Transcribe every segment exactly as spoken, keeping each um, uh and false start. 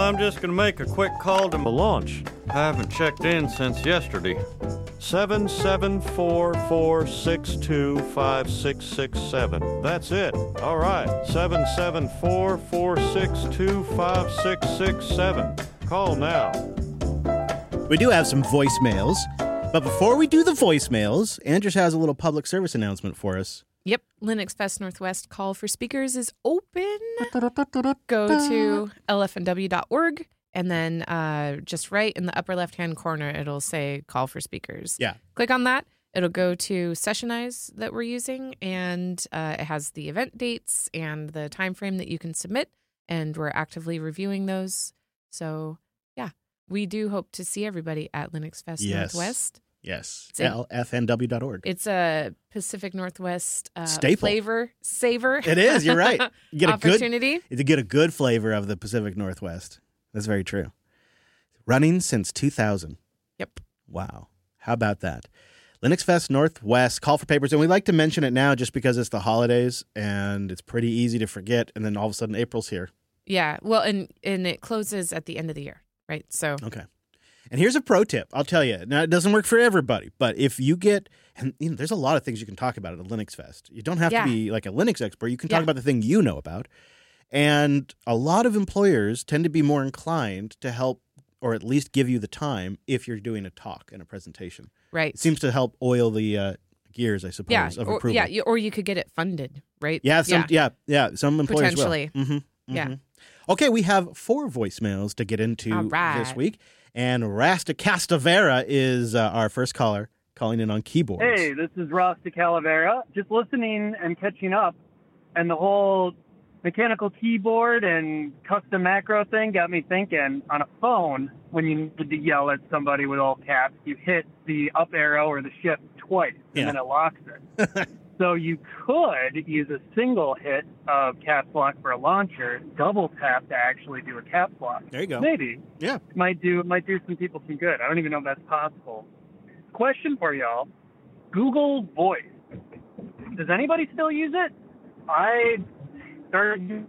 I'm just going to make a quick call to The launch. I haven't checked in since yesterday. seven seven four four six two five six six seven. That's it. All right. seven seven four four six two five six six seven. Call now. We do have some voicemails, but before we do the voicemails, Andrews has a little public service announcement for us. Yep, Linux Fest Northwest call for speakers is open. Go to L F N W dot org, and then uh, just right in the upper left-hand corner, it'll say call for speakers. Yeah. Click on that. It'll go to Sessionize that we're using, and uh, it has the event dates and the time frame that you can submit, and we're actively reviewing those. So, yeah, we do hope to see everybody at Linux Fest Yes. Northwest. Yes. It's in- L F N W dot org. It's a Pacific Northwest uh, Staple. flavor saver. It is. You're right. You get a good opportunity. to get a good flavor of the Pacific Northwest. That's very true. Running since two thousand. Yep. Wow. How about that? Linux Fest Northwest, call for papers. And we like to mention it now just because it's the holidays and it's pretty easy to forget. And then all of a sudden April's here. Yeah. Well, and and it closes at the end of the year, right? So Okay. And here's a pro tip. I'll tell you. Now, it doesn't work for everybody, but if you get, and you know, there's a lot of things you can talk about at a Linux Fest. You don't have Yeah. to be like a Linux expert. You can talk Yeah. about the thing you know about. And a lot of employers tend to be more inclined to help or at least give you the time if you're doing a talk and a presentation. right. It seems to help oil the uh, gears, I suppose, yeah. of Or, approval. yeah. You, or you could get it funded, right? Yeah, some, yeah. yeah, Some employers Potentially. will. Mm-hmm, Yeah. mm-hmm. Okay, we have four voicemails to get into All right. this week. And Rasta Castavera is uh, our first caller calling in on keyboards. Hey, this is Ross de Calavera. Just listening and catching up, and the whole mechanical keyboard and custom macro thing got me thinking. On a phone, when you need to yell at somebody with all caps, you hit the up arrow or the shift twice, and Yeah. then it locks it. So you could use a single hit of caps lock for a launcher, double tap to actually do a caps lock. There you go. Maybe. Yeah. Might do might do some people some good. I don't even know if that's possible. Question for y'all. Google Voice. Does anybody still use it? I started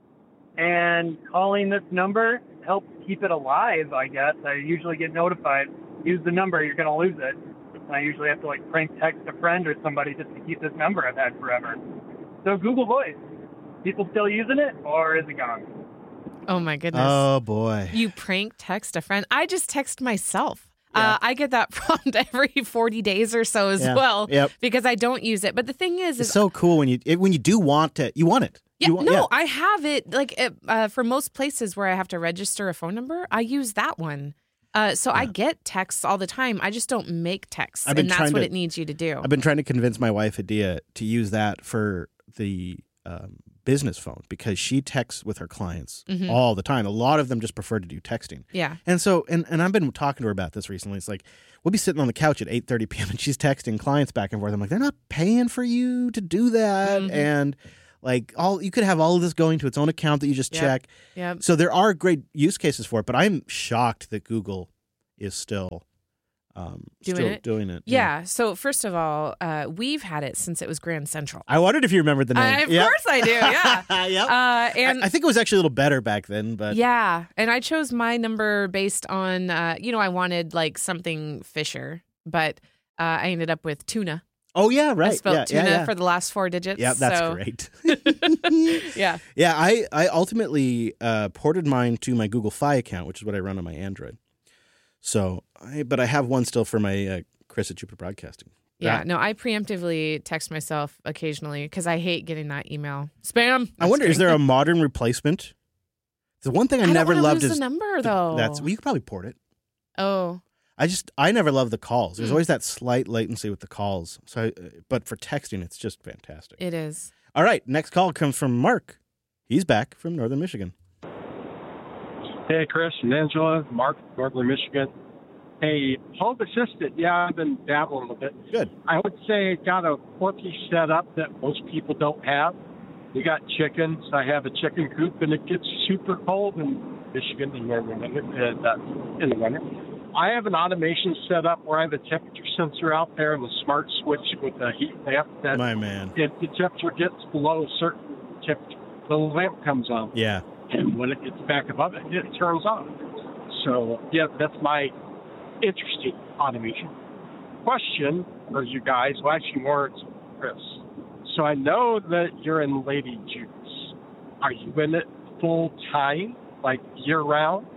and calling this number helps keep it alive, I guess. I usually get notified, use the number, you're going to lose it. And I usually have to like prank text a friend or somebody just to keep this number I've had forever. So Google Voice. People still using it, or is it gone? Oh my goodness. Oh, boy. You prank text a friend. I just text myself. Yeah. Uh, I get that prompt every forty days or so as Yeah. well Yep. because I don't use it. But the thing is, It's is so cool when you it, when you do want to, you want it. yeah, You want, no, yeah. I have it. Like it, uh, for most places where I have to register a phone number, I use that one. Uh, so I get texts all the time. I just don't make texts, I've been and that's trying what to- it needs you to do. I've been trying to convince my wife, Adia, to use that for the um, business phone because she texts with her clients Mhm. all the time. A lot of them just prefer to do texting. Yeah. And so, and, and I've been talking to her about this recently. It's like, we'll be sitting on the couch at eight thirty p.m. and she's texting clients back and forth. I'm like, they're not paying for you to do that. Mhm. And like, all you could have all of this going to its own account that you just Yep. check. Yep. So there are great use cases for it, but I'm shocked that Google is still um, Doing still it? doing it. Yeah. So first of all, uh, we've had it since it was Grand Central. I wondered if you remembered the name. I, of Yep. course I do. Yeah. yep. Uh, and I, I think it was actually a little better back then, but yeah, and I chose my number based on, uh, you know, I wanted like something Fisher, but uh, I ended up with tuna. oh yeah, right. I spelled yeah, tuna yeah, yeah. for the last four digits. Yeah, that's so. great. Yeah. Yeah, I, I ultimately uh, ported mine to my Google Fi account, which is what I run on my Android. So, I, but I have one still for my uh, Chris at Jupiter Broadcasting. Yeah. That- No, I preemptively text myself occasionally because I hate getting that email. Spam. I wonder, is there a modern replacement? The one thing I, I don't never wanna loved lose is the number though. that's well, you could probably port it. Oh. I just I never loved the calls. There's Mm. always that slight latency with the calls. So, I, uh, but for texting, it's just fantastic. It is. All right, next call comes from Mark. He's back from Northern Michigan. Hey, Chris and Angela, Mark, Northern Michigan. Hey, Home Assistant, yeah, I've been dabbling with it. Good. I would say it got a quirky setup that most people don't have. We got chickens. I have a chicken coop, and it gets super cold in Michigan in the winter. And, uh, in the winter. I have an automation set up where I have a temperature sensor out there and a smart switch with a heat lamp that My man. if the temperature gets below a certain temperature, the lamp comes on. Yeah. And when it gets back above it, it turns on. So, yeah, that's my interesting automation. Question for you guys, well, actually more to Chris. So I know that you're in Lady Juice. Are you in it full time, like year round?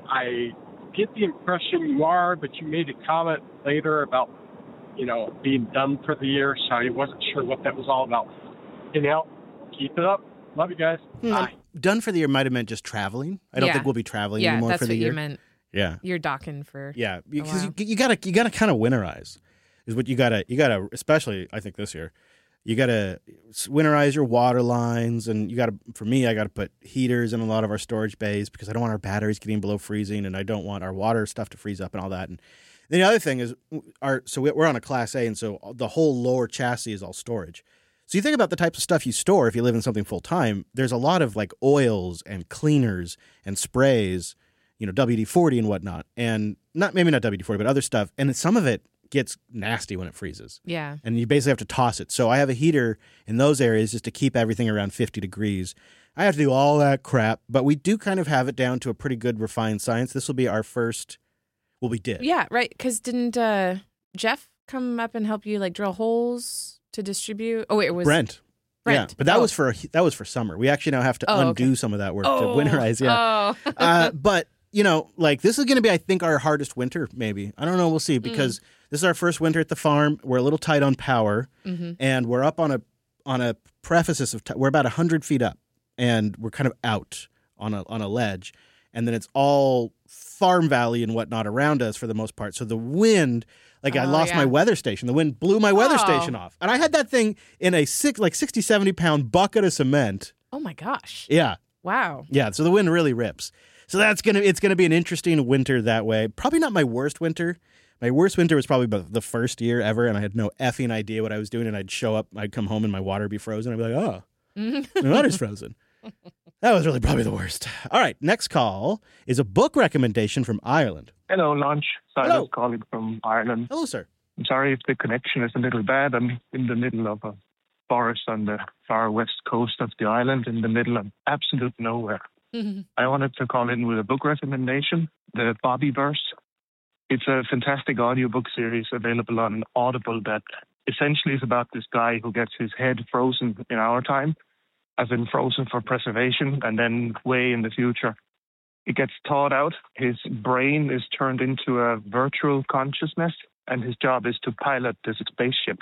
I get the impression you are, but you made a comment later about, you know, being done for the year, so I wasn't sure what that was all about. Anyhow, keep it up. Love you guys. Hmm, Bye. Done for the year might have meant just traveling. I don't Yeah. think we'll be traveling Yeah, anymore that's for the what year. you meant. Yeah. You're docking for. Yeah, because while. you, you gotta you gotta kind of winterize is what you gotta you gotta especially I think this year you gotta winterize your water lines, and you gotta for me I gotta put heaters in a lot of our storage bays because I don't want our batteries getting below freezing, and I don't want our water stuff to freeze up and all that. And the other thing is our so we're on a Class A, and so the whole lower chassis is all storage. So you think about the types of stuff you store if you live in something full time. There's a lot of like oils and cleaners and sprays, you know, W D forty and whatnot, and not maybe not W D forty, but other stuff. And some of it gets nasty when it freezes, Yeah. and you basically have to toss it. So I have a heater in those areas just to keep everything around fifty degrees. I have to do all that crap, but we do kind of have it down to a pretty good refined science. This will be our first. Well, we did. Yeah, right. Because didn't uh, Jeff come up and help you like drill holes to distribute? Oh, wait, it was Brent. Brent. Yeah, but that Oh. was for that was for summer. We actually now have to Oh, undo okay. some of that work Oh. to winterize. Yeah, Oh. uh, but you know, like this is going to be, I think, our hardest winter. Maybe I don't know. We'll see because this is our first winter at the farm. We're a little tight on power, Mm-hmm. and we're up on a on a precipice of t- we're about a hundred feet up, and we're kind of out on a on a ledge, and then it's all farm valley and whatnot around us for the most part. So the wind. Like I Oh, lost yeah. my weather station. The wind blew my weather Oh. station off. And I had that thing in a six, like sixty, seventy pound bucket of cement. Oh my gosh. Yeah. Wow. Yeah. So the wind really rips. So that's going to, it's going to be an interesting winter that way. Probably not my worst winter. My worst winter was probably about the first year ever. And I had no effing idea what I was doing. And I'd show up, I'd come home and my water would be frozen. I'd be like, oh, my water's frozen. That was really probably the worst. All right. Next call is a book recommendation from Ireland. Hello, Lunch. Silas Hello. calling from Ireland. Hello, sir. I'm sorry if the connection is a little bad. I'm in the middle of a forest on the far west coast of the island, in the middle of absolute nowhere. I wanted to call in with a book recommendation, The Bobbyverse. It's a fantastic audiobook series available on Audible that essentially is about this guy who gets his head frozen in our time, as in frozen for preservation, and then way in the future it gets thawed out. His brain is turned into a virtual consciousness, and his job is to pilot this spaceship.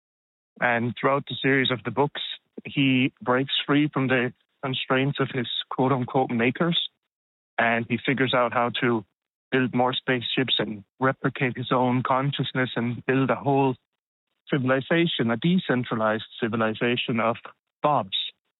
And throughout the series of the books, he breaks free from the constraints of his quote-unquote makers, and he figures out how to build more spaceships and replicate his own consciousness and build a whole civilization, a decentralized civilization of Bobs.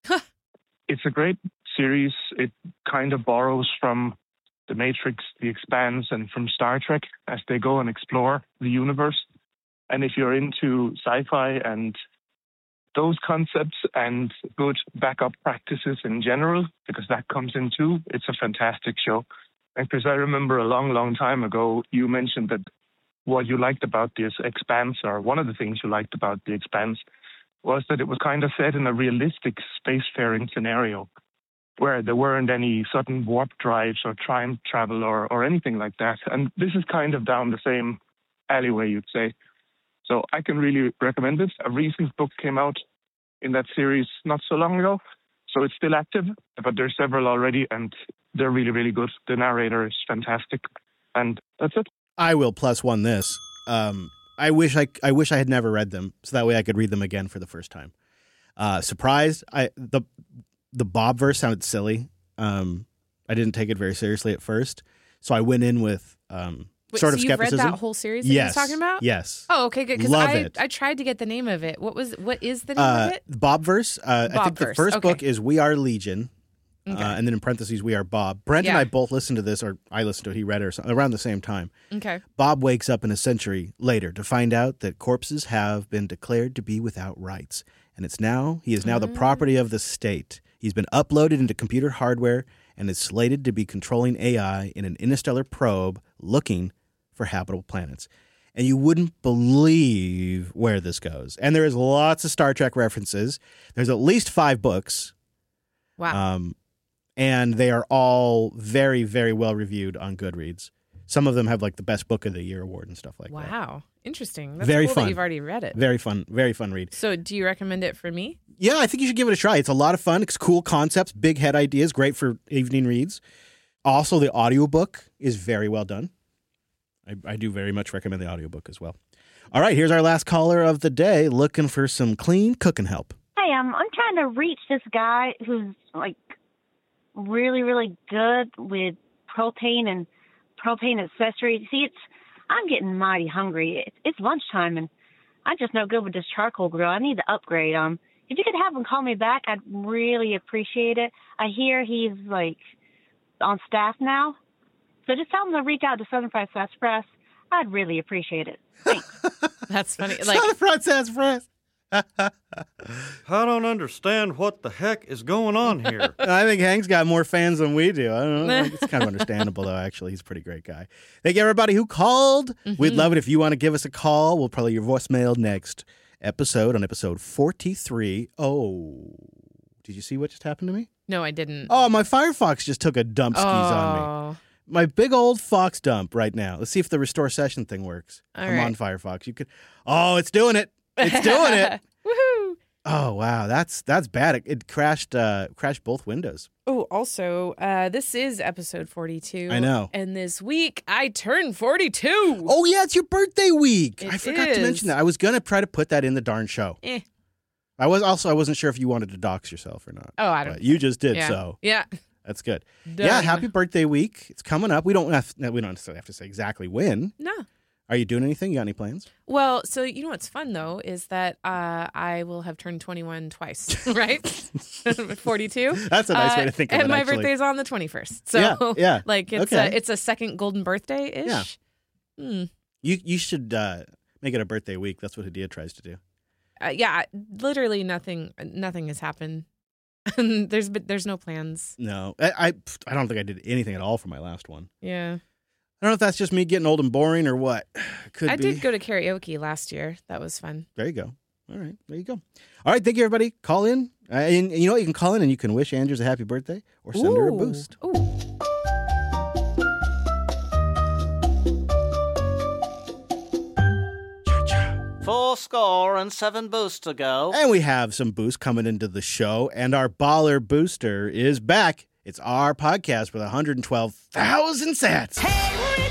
It's a great series. It kind of borrows from The Matrix, The Expanse, and from Star Trek as they go and explore the universe. And if you're into sci-fi and those concepts and good backup practices in general, because that comes in too, it's a fantastic show. And because I remember a long, long time ago, you mentioned that what you liked about this Expanse, or one of the things you liked about The Expanse, was that it was kind of set in a realistic spacefaring scenario where there weren't any sudden warp drives or time travel or, or anything like that. And this is kind of down the same alleyway, you'd say. So I can really recommend it. A recent book came out in that series not so long ago, so it's still active, but there's several already, and they're really, really good. The narrator is fantastic, and that's it. I will plus one this. Um, I wish I I wish I had never read them, so that way I could read them again for the first time. Uh, surprised, I the the Bobverse sounded silly. Um, I didn't take it very seriously at first, so I went in with um, Wait, sort so of you've skepticism. read that whole series that yes, he was talking about? Yes. Oh, okay, good. Because Love I, it. I tried to get the name of it. What was what is the name Uh, of it? Bobverse. Uh, I think the Bobverse, first okay. book is We Are Legion, Okay. uh, and then in parentheses We Are Bob. Brent and Yeah. I both listened to this, or I listened to it. He read it or something, around the same time. Okay. Bob wakes up in a century later to find out that corpses have been declared to be without rights, and it's now he is now the property of the state. He's been uploaded into computer hardware and is slated to be controlling A I in an interstellar probe looking for habitable planets. And you wouldn't believe where this goes. And there is lots of Star Trek references. There's at least five books. Wow. Um, and they are all very, very well reviewed on Goodreads. Some of them have like the best book of the year award and stuff like wow. that. Wow. Interesting. That's Very cool fun. that you've already read it. Very fun, very fun read. So do you recommend it for me? Yeah, I think you should give it a try. It's a lot of fun. It's cool concepts, big head ideas, great for evening reads. Also, the audiobook is very well done. I, I do very much recommend the audiobook as well. All right, here's our last caller of the day looking for some clean cooking help. Hey, um, I'm trying to reach this guy who's, like, really, really good with propane and propane accessories. See, it's I'm getting mighty hungry. It's, it's lunchtime, and I'm just no good with this charcoal grill. I need to upgrade. Um, if you could have him call me back, I'd really appreciate it. I hear he's, like, on staff now. So just tell him to reach out to Southern Fried Sassafras. I'd really appreciate it. Thanks. That's funny. Like, Southern Fried Sassafras. I don't understand what the heck is going on here. I think Hank's got more fans than we do. I don't know. It's kind of understandable, though, actually. He's a pretty great guy. Thank you, everybody who called. Mm-hmm. We'd love it if you want to give us a call. We'll probably your voicemail next episode on episode forty-three. Oh, did you see what just happened to me? no, I didn't. Oh, my Firefox just took a dump skis oh. on me. My big old Fox dump right now. Let's see if the restore session thing works. All Come right. on, Firefox. You could. Oh, it's doing it. It's doing it. Woohoo! Oh wow, that's that's bad. It, it crashed uh, crashed both windows. Oh, also, uh, this is episode forty-two. I know. And this week, I turned forty-two. Oh yeah, it's your birthday week. It I forgot is. to mention that. I was gonna try to put that in the darn show. Eh. I was also I wasn't sure if you wanted to dox yourself or not. Oh, I don't. But you just did, yeah. so Yeah. that's good. Done. Yeah, happy birthday week. It's coming up. We don't have, we don't necessarily have to say exactly when. No. Are you doing anything? You got any plans? Well, so you know what's fun though is that uh, I will have turned twenty-one twice, right? forty-two. That's a nice uh, way to think of and it. my actually. birthday's on the twenty-first, so Yeah, yeah. like it's Okay. a it's a second golden birthday ish. Yeah. Hmm. You you should uh, make it a birthday week. That's what Hadia tries to do. Uh, yeah, literally nothing. Nothing has happened. there's been, there's no plans. No, I, I I don't think I did anything at all for my last one. Yeah, I don't know if that's just me getting old and boring or what. Could I be. did go to karaoke last year. That was fun. There you go. All right, there you go. All right, thank you, everybody. Call in. Uh, and, and you know what? You can call in and you can wish Andrews a happy birthday or send her a Ooh. boost. Ooh. Four score and seven boosts to go. And we have some boosts coming into the show, and our baller booster is back. It's our podcast with one hundred twelve thousand sats. Hey,